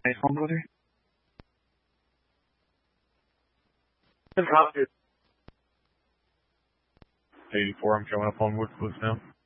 Nice phone brother. It's Hopkins. 84, I'm showing up on Woodcliff now.